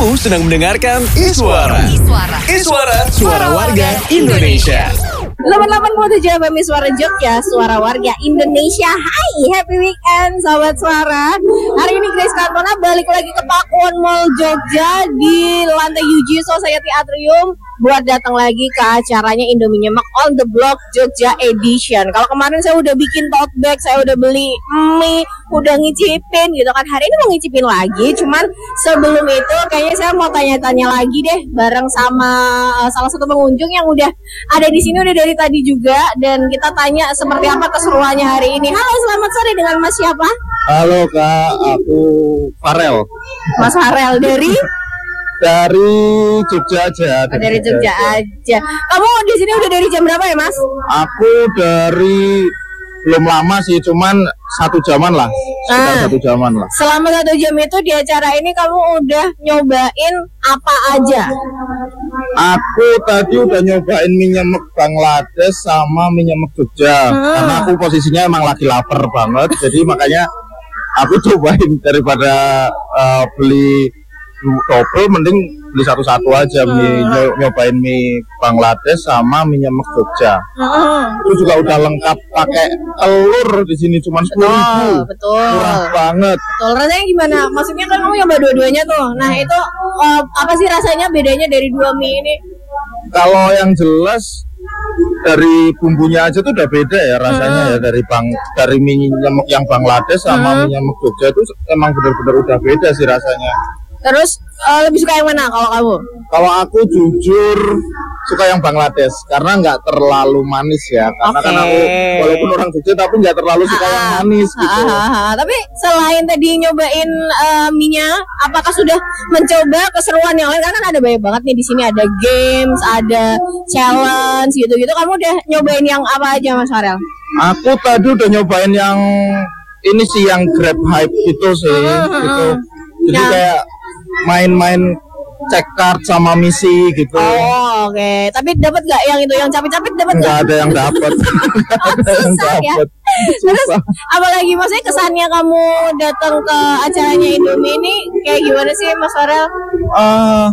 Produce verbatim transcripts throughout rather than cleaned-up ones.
Kamu sedang mendengarkan Iswara. Iswara. Iswara, suara warga Indonesia. delapan puluh delapan koma tujuh F M Suara Jogja, suara warga Indonesia. Hai, happy weekend Sobat Suara. Hari ini Grace Cantona balik lagi ke Pakuwon Mall Jogja di lantai U G Society Atrium buat datang lagi ke acaranya Indomie Nyemek on the Block Jogja Edition. Kalau kemarin saya udah bikin tote bag, saya udah beli mie, udah ngicipin gitu kan. Hari ini mau ngicipin lagi, cuman sebelum itu kayaknya saya mau tanya-tanya lagi deh bareng sama uh, salah satu pengunjung yang udah ada di sini udah dari tadi juga, dan kita tanya seperti apa keseruannya hari ini. Halo, selamat sore, dengan Mas siapa? Halo Kak, aku Farel. Mas Farel dari dari Jogja aja. Dari, dari Jogja aja. Kamu di sini udah dari jam berapa ya, Mas? Aku dari belum lama sih, cuman satu jaman lah, sekitar ah, satu jaman lah. Selama satu jam itu di acara ini kamu udah nyobain apa aja? Aku tadi udah nyobain mie nyemek Bangladesh sama mie nyemek Jogja, hmm. karena aku posisinya emang lagi lapar banget, jadi makanya aku cobain daripada uh, beli double, mending beli satu-satu aja, hmm. mie, nyobain mie Bangladesh sama mie nyemek Jogja. Hmm. Itu juga udah lengkap pakai telur di sini, cuma sepuluh ribu. Betul. Murah banget. Betul. Rasanya gimana? Maksudnya kan kamu nyoba dua-duanya tuh. Nah itu uh, apa sih rasanya bedanya dari dua mie ini? Kalau yang jelas dari bumbunya aja tuh udah beda ya rasanya, hmm. ya dari bang dari mie nyemek yang Bangladesh sama hmm. mie nyemek Jogja itu emang benar-benar udah beda sih rasanya. Terus uh, lebih suka yang mana kalau kamu? Kalau aku jujur suka yang Bangladesh karena nggak terlalu manis ya. Karena okay. kan aku walaupun orang Jogja tapi nggak terlalu suka ah, yang manis gitu. Ah, ah, ah. Tapi selain tadi nyobain uh, mie-nya, apakah sudah mencoba keseruan yang lain? Karena kan ada banyak banget nih di sini, ada games, ada challenge gitu-gitu. Kamu udah nyobain yang apa aja, Mas Farel? Aku tadi udah nyobain yang ini sih, yang Grab Hype itu sih, uh, uh, gitu. Jadi ya. kayak main-main cek card sama misi gitu. Oh, oke. Okay. Tapi dapat nggak yang itu, yang capit-capit dapat nggak? Nggak ada yang dapat. Susah ya. Terus apalagi maksudnya kesannya kamu datang ke acaranya Indomie ini kayak gimana sih, Mas Farel? Uh,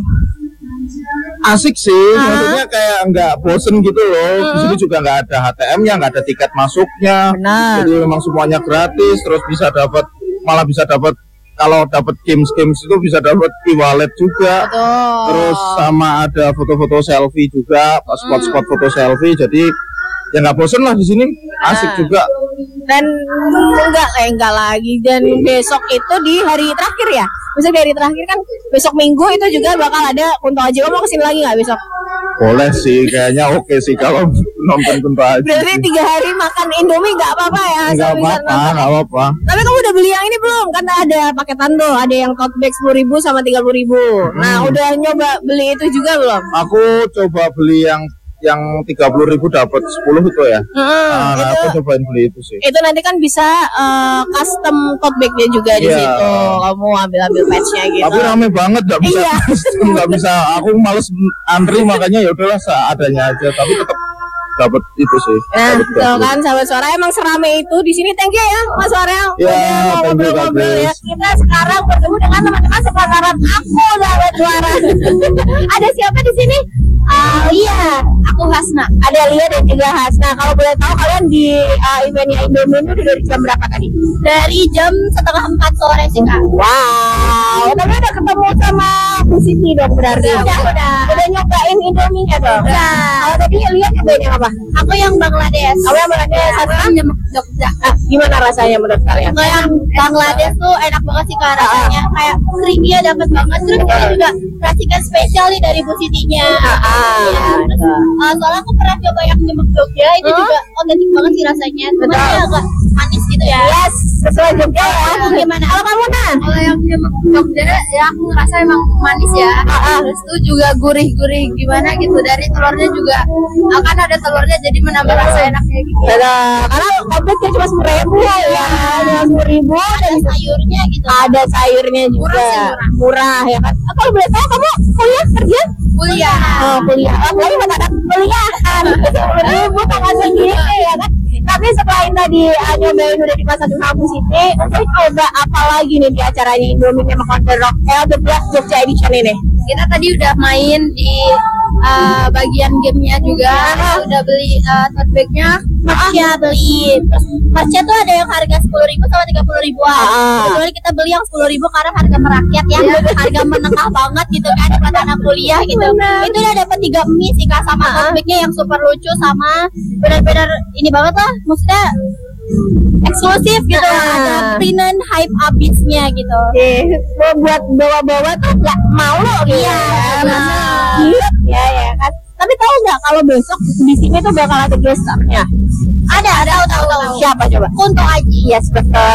asik sih, uh-huh. maksudnya kayak nggak bosen gitu loh. Uh-huh. Di sini juga nggak ada H T M-nya, nggak ada tiket masuknya. Benar. Jadi memang semuanya gratis, terus bisa dapat, malah bisa dapat. Kalau dapat games-games itu bisa dapat e-wallet juga. Betul. Terus sama ada foto-foto selfie juga, spot-spot foto selfie. Jadi ya nggak bosen lah di sini, asik nah. juga. Dan enggak, eh, enggak lagi. Dan besok itu di hari terakhir ya. Besok di hari terakhir kan besok Minggu itu juga bakal ada Kunto Aji. Kamu mau kesini lagi nggak besok? Boleh sih, kayaknya oke sih kalau nonton Kunto Aji. Berarti tiga hari makan Indomie nggak apa-apa ya? Nggak apa-apa, nggak apa-apa. Tapi kamu udah beli yang ini belum? Karena ada paketan tuh, ada yang tote bag sepuluh ribu sama tiga puluh ribu. Hmm. Nah, udah nyoba beli itu juga belum? Aku coba beli yang yang tiga puluh ribu dapat sepuluh itu ya. Hmm, nah, itu, aku cobain beli itu sih. Itu nanti kan bisa uh, custom tote bag-nya juga di yeah. situ. Kamu ambil-ambil patch-nya gitu. Tapi rame banget, nggak bisa, iya. nggak bisa. Aku males antri, makanya ya udahlah seadanya aja. Tapi tetap dapat itu sih. Nah, tuh kan sahabat Suara, emang serame itu di sini. Thank you ya, Mas Farel. Ya, udah ngobrol-ngobrol ya. Kita sekarang bertemu dengan teman-teman sepantaran aku, sahabat Suara. Ada siapa di sini? Uh, iya, aku Hasna. Ada Lia dan juga Hasna. Kalau boleh tahu kalian di uh, eventnya Indomie itu dari jam berapa tadi? Dari jam setengah empat sore sih Kak. Wow, tapi udah ketemu sama Bu Siti dong berarti. Udah, udah. Udah, udah nyobain Indomie-nya dong? Udah. Kalau tadi Lia nyobain yang apa? Aku yang Bangladesh. Aku yang Bangladesh. Aku yang nyemek Jogja. Ah, gimana rasanya menurut kalian? Kalau yang Bangladesh tuh enak banget sih Kak rasanya. Uh, Kayak creamy-nya dapat banget. Terus kita juga racikan spesial nih dari Bu Sitinya. Uh, Ah, ya, terus, uh, soalnya aku pernah coba yang nyemek Jogja, itu huh? juga otentik banget sih rasanya. Cuma agak manis gitu ya. Yes, sesuai Jogja ya. Aku gimana? Kalau kamu nah? Kalau yang nyemek Jogja ya aku ngerasa emang manis ya. Uh-huh. Terus tuh juga gurih-gurih gimana gitu. Dari telurnya juga akan ada telurnya, jadi menambah rasa enaknya gitu. Ada, karena kompletnya cuma sepuluh ribu ya. Ada sepuluh ribu dan sayurnya gitu. Ada sayurnya juga. Murah, murah. murah ya kan. Kalau boleh tahu kamu kuliah kerja? Kuliah. Oh, kuliah. Oh, lagi mata anak kuliah kan. Ribu tanggal segini ya kan. Tapi selain tadi uh, nyobain udah di Pasar Kampus ini, untuk coba apa lagi nih di acara ini Indomie Nyemek on the Rock L the Block Jogja Edition ini? Kita tadi udah main di uh, bagian gamenya juga, Ya. udah beli uh, tote bagnya, Masnya beli, Masnya tuh ada yang harga sepuluh ribu sama tiga puluh ribuan. Ah. Kecuali kita beli yang sepuluh ribu karena harga merakyat ya, harga menengah banget gitu kan buat anak kuliah gitu. Bener. Itu udah dapat tiga mie sih kak sama Ah. tote bagnya yang super lucu sama benar-benar ini banget lah, maksudnya eksklusif gitu, Ah. ada printan hype abisnya gitu. eh, mau buat bawa-bawa tuh nggak mau loh gitu. Iya, ya, benar. Iya, ya, ya kan. Tapi tahu nggak kalau besok di sini tuh bakal ada guest star-nya? Ada, ada, tahu, tahu. Siapa coba? Kunto Aji. Yes, betul.